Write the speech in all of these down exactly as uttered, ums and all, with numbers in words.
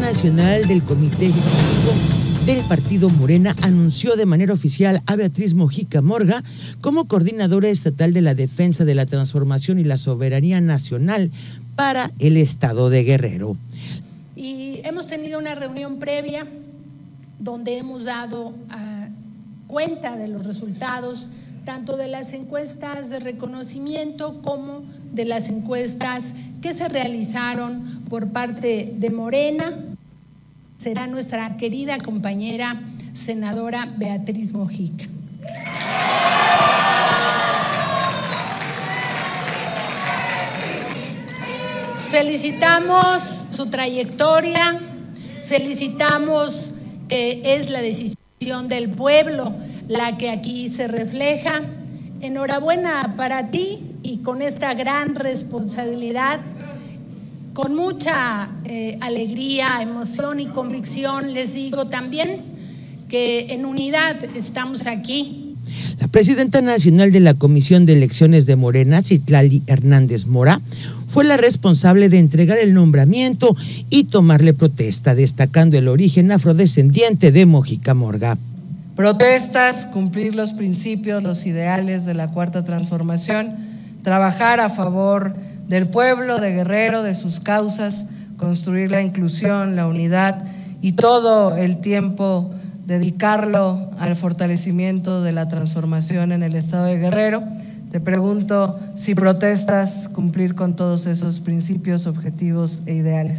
nacional del Comité Ejecutivo del Partido Morena anunció de manera oficial a Beatriz Mojica Morga como coordinadora estatal de la defensa de la transformación y la soberanía nacional para el estado de Guerrero. Y hemos tenido una reunión previa donde hemos dado uh, cuenta de los resultados tanto de las encuestas de reconocimiento como de las encuestas que se realizaron por parte de Morena. Será nuestra querida compañera senadora Beatriz Mojica. Felicitamos su trayectoria, felicitamos que es la decisión del pueblo la que aquí se refleja. Enhorabuena para ti y con esta gran responsabilidad, con mucha eh, alegría, emoción y convicción, les digo también que en unidad estamos aquí. La presidenta nacional de la Comisión de Elecciones de Morena, Citlali Hernández Mora, fue la responsable de entregar el nombramiento y tomarle protesta, destacando el origen afrodescendiente de Mojica Morga. Protestas, cumplir los principios, los ideales de la Cuarta Transformación, trabajar a favor del pueblo de Guerrero, de sus causas, construir la inclusión, la unidad y todo el tiempo dedicarlo al fortalecimiento de la transformación en el estado de Guerrero. Te pregunto si protestas cumplir con todos esos principios, objetivos e ideales.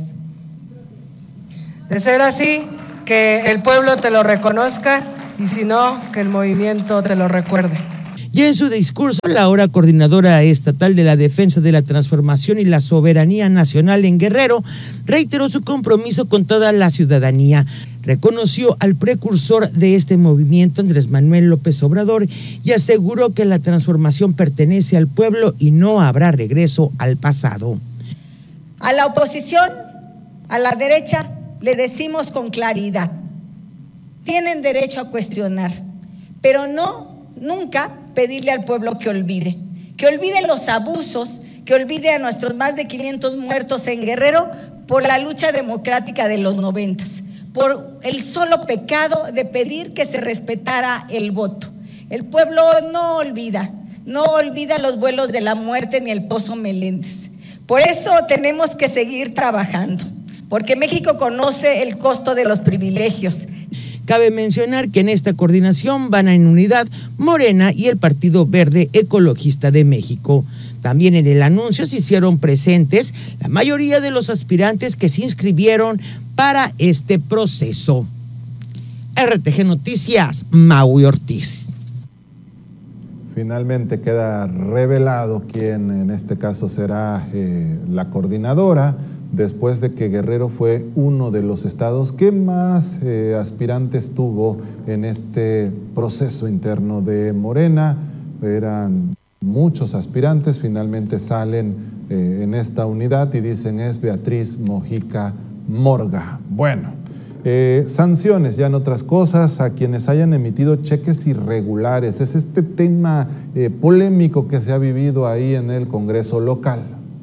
De ser así, que el pueblo te lo reconozca y si no, que el movimiento te lo recuerde. Y en su discurso, la ahora coordinadora estatal de la defensa de la transformación y la soberanía nacional en Guerrero reiteró su compromiso con toda la ciudadanía. Reconoció al precursor de este movimiento, Andrés Manuel López Obrador, y aseguró que la transformación pertenece al pueblo y no habrá regreso al pasado. A la oposición, a la derecha, le decimos con claridad: tienen derecho a cuestionar, pero no, nunca pedirle al pueblo que olvide, que olvide los abusos, que olvide a nuestros más de quinientos muertos en Guerrero por la lucha democrática de los noventas, por el solo pecado de pedir que se respetara el voto. El pueblo no olvida, no olvida los vuelos de la muerte ni el Pozo Meléndez. Por eso tenemos que seguir trabajando, porque México conoce el costo de los privilegios. Cabe mencionar que en esta coordinación van en unidad Morena y el Partido Verde Ecologista de México. También en el anuncio se hicieron presentes la mayoría de los aspirantes que se inscribieron para este proceso. R T G Noticias, Maui Ortiz. Finalmente queda revelado quién en este caso será eh, la coordinadora, después de que Guerrero fue uno de los estados que más eh, aspirantes tuvo en este proceso interno de Morena. Eran muchos aspirantes, finalmente salen eh, en esta unidad y dicen es Beatriz Mojica Morga. Bueno, eh, sanciones ya en otras cosas a quienes hayan emitido cheques irregulares. Es este tema eh, polémico que se ha vivido ahí en el Congreso local.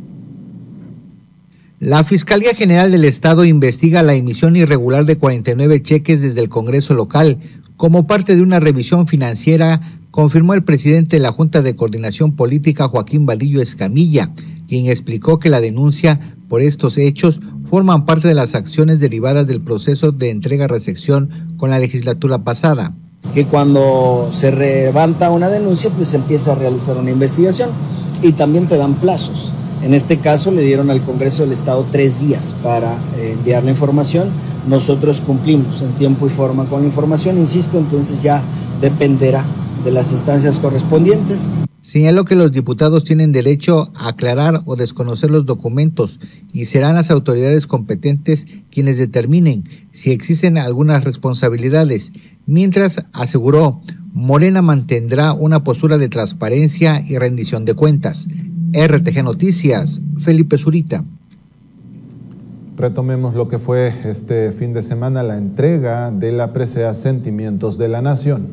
La Fiscalía General del Estado investiga la emisión irregular de cuarenta y nueve cheques desde el Congreso local. Como parte de una revisión financiera, confirmó el presidente de la Junta de Coordinación Política, Joaquín Vadillo Escamilla, quien explicó que la denuncia por estos hechos forman parte de las acciones derivadas del proceso de entrega-recepción con la legislatura pasada. Que cuando se levanta una denuncia, pues se empieza a realizar una investigación y también te dan plazos. En este caso le dieron al Congreso del Estado tres días para eh, enviar la información. Nosotros cumplimos en tiempo y forma con la información, insisto, entonces ya dependerá de las instancias correspondientes. Señaló que los diputados tienen derecho a aclarar o desconocer los documentos y serán las autoridades competentes quienes determinen si existen algunas responsabilidades. Mientras, aseguró, Morena mantendrá una postura de transparencia y rendición de cuentas. R T G Noticias, Felipe Zurita. Retomemos lo que fue este fin de semana, la entrega de la presea Sentimientos de la Nación.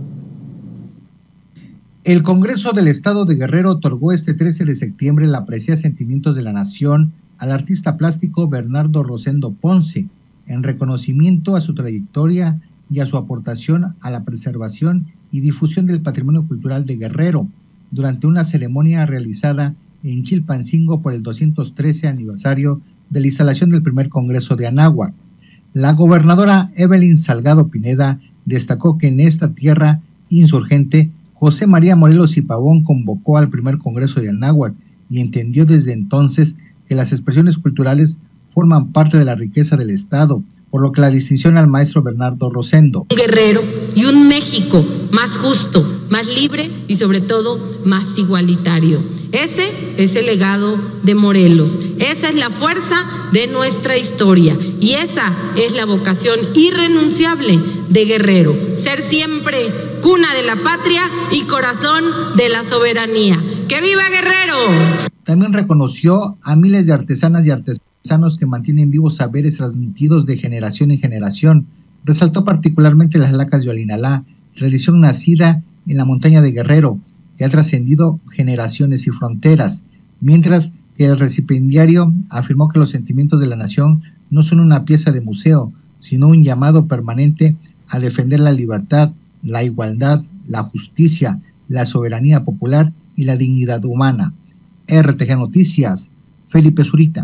El Congreso del Estado de Guerrero otorgó este trece de septiembre la presea Sentimientos de la Nación al artista plástico Bernardo Rosendo Ponce, en reconocimiento a su trayectoria y a su aportación a la preservación y difusión del patrimonio cultural de Guerrero, durante una ceremonia realizada en Chilpancingo por el doscientos trece aniversario de la instalación del primer Congreso de Anáhuac. La gobernadora Evelyn Salgado Pineda destacó que en esta tierra insurgente, José María Morelos y Pavón convocó al primer Congreso de Anáhuac y entendió desde entonces que las expresiones culturales forman parte de la riqueza del Estado, por lo que la distinción al maestro Bernardo Rosendo. Un Guerrero y un México más justo, más libre y sobre todo más igualitario. Ese es el legado de Morelos, esa es la fuerza de nuestra historia y esa es la vocación irrenunciable de Guerrero, ser siempre cuna de la patria y corazón de la soberanía. ¡Que viva Guerrero! También reconoció a miles de artesanas y artesanos que mantienen vivos saberes transmitidos de generación en generación. Resaltó particularmente las lacas de Olinalá, tradición nacida en la montaña de Guerrero, que ha trascendido generaciones y fronteras, mientras que el recipiendario afirmó que los sentimientos de la nación no son una pieza de museo, sino un llamado permanente a defender la libertad, la igualdad, la justicia, la soberanía popular y la dignidad humana. R T G Noticias, Felipe Zurita.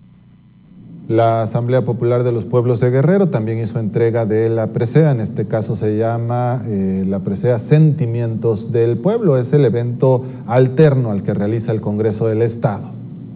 La Asamblea Popular de los Pueblos de Guerrero también hizo entrega de la presea, en este caso se llama eh, la presea Sentimientos del Pueblo, es el evento alterno al que realiza el Congreso del Estado.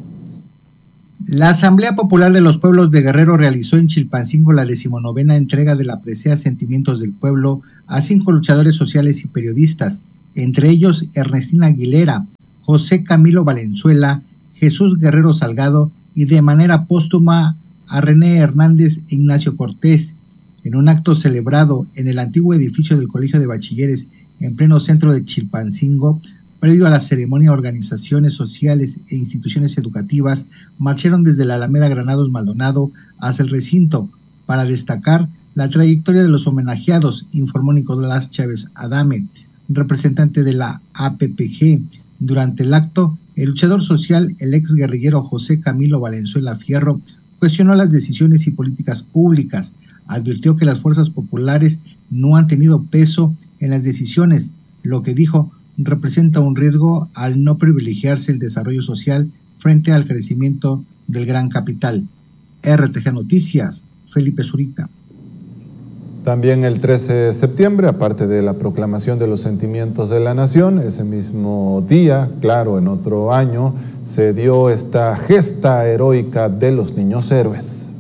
La Asamblea Popular de los Pueblos de Guerrero realizó en Chilpancingo la decimonovena entrega de la presea Sentimientos del Pueblo a cinco luchadores sociales y periodistas, entre ellos Ernestina Aguilera, José Camilo Valenzuela, Jesús Guerrero Salgado y de manera póstuma a René Hernández e Ignacio Cortés, en un acto celebrado en el antiguo edificio del Colegio de Bachilleres en pleno centro de Chilpancingo. Previo a la ceremonia, organizaciones sociales e instituciones educativas marcharon desde la Alameda Granados Maldonado hasta el recinto para destacar la trayectoria de los homenajeados, informó Nicolás Chávez Adame, representante de la A P P G. Durante el acto, el luchador social, el ex guerrillero José Camilo Valenzuela Fierro, cuestionó las decisiones y políticas públicas, advirtió que las fuerzas populares no han tenido peso en las decisiones, lo que dijo representa un riesgo al no privilegiarse el desarrollo social frente al crecimiento del gran capital. R T G Noticias, Felipe Zurita. También el trece de septiembre, aparte de la proclamación de los sentimientos de la nación, ese mismo día, claro, en otro año, se dio esta gesta heroica de los niños héroes.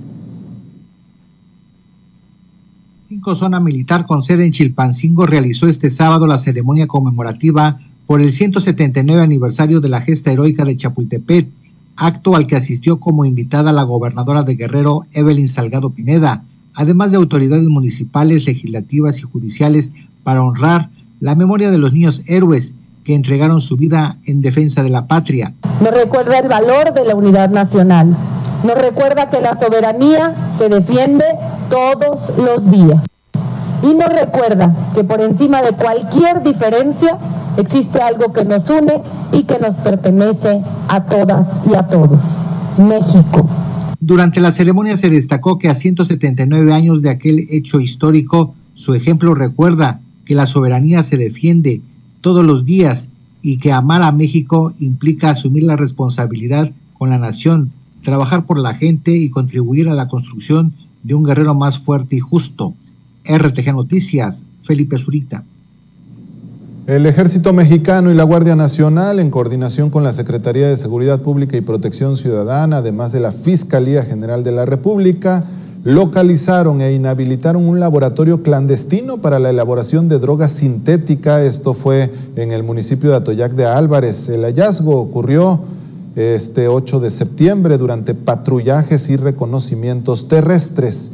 Cinco Zona Militar con sede en Chilpancingo realizó este sábado la ceremonia conmemorativa por el ciento setenta y nueve aniversario de la gesta heroica de Chapultepec, acto al que asistió como invitada la gobernadora de Guerrero, Evelyn Salgado Pineda, además de autoridades municipales, legislativas y judiciales, para honrar la memoria de los niños héroes que entregaron su vida en defensa de la patria. Nos recuerda el valor de la unidad nacional, nos recuerda que la soberanía se defiende todos los días y nos recuerda que por encima de cualquier diferencia existe algo que nos une y que nos pertenece a todas y a todos: México. Durante la ceremonia se destacó que a ciento setenta y nueve años de aquel hecho histórico, su ejemplo recuerda que la soberanía se defiende todos los días y que amar a México implica asumir la responsabilidad con la nación, trabajar por la gente y contribuir a la construcción de un Guerrero más fuerte y justo. R T G Noticias, Felipe Zurita. El Ejército Mexicano y la Guardia Nacional, en coordinación con la Secretaría de Seguridad Pública y Protección Ciudadana, además de la Fiscalía General de la República, localizaron e inhabilitaron un laboratorio clandestino para la elaboración de droga sintética. Esto fue en el municipio de Atoyac de Álvarez. El hallazgo ocurrió este ocho de septiembre durante patrullajes y reconocimientos terrestres.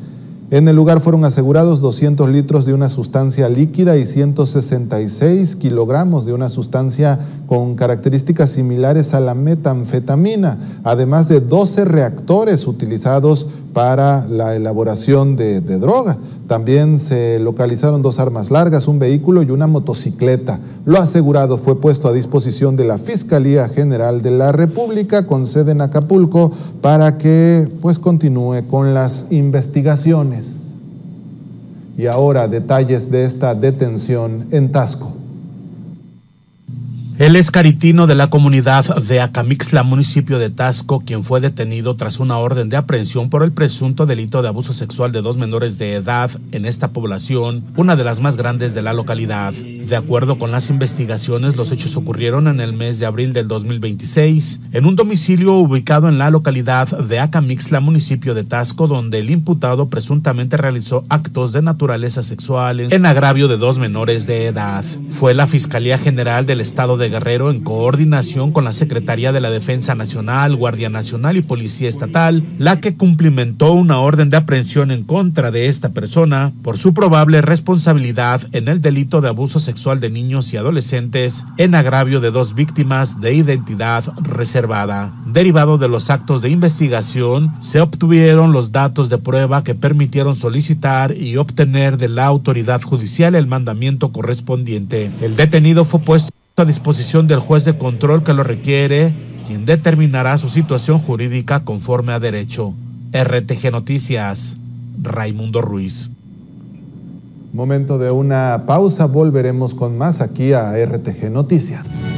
En el lugar fueron asegurados doscientos litros de una sustancia líquida y ciento sesenta y seis kilogramos de una sustancia con características similares a la metanfetamina, además de doce reactores utilizados para la elaboración de, de droga. También se localizaron dos armas largas, un vehículo y una motocicleta. Lo asegurado fue puesto a disposición de la Fiscalía General de la República con sede en Acapulco para que pues continúe con las investigaciones. Y ahora detalles de esta detención en Taxco. El escaritino de la comunidad de Acamixtla, municipio de Taxco, quien fue detenido tras una orden de aprehensión por el presunto delito de abuso sexual de dos menores de edad en esta población, una de las más grandes de la localidad. De acuerdo con las investigaciones, los hechos ocurrieron en el mes de abril del dos mil veintiséis, en un domicilio ubicado en la localidad de Acamixtla, municipio de Taxco, donde el imputado presuntamente realizó actos de naturaleza sexual en agravio de dos menores de edad. Fue la Fiscalía General del Estado de Guerrero, en coordinación con la Secretaría de la Defensa Nacional, Guardia Nacional y Policía Estatal, la que cumplimentó una orden de aprehensión en contra de esta persona por su probable responsabilidad en el delito de abuso sexual de niños y adolescentes en agravio de dos víctimas de identidad reservada. Derivado de los actos de investigación, se obtuvieron los datos de prueba que permitieron solicitar y obtener de la autoridad judicial el mandamiento correspondiente. El detenido fue puesto a disposición del juez de control que lo requiere, quien determinará su situación jurídica conforme a derecho. R T G Noticias, Raimundo Ruiz. Momento de una pausa, volveremos con más aquí a R T G Noticias.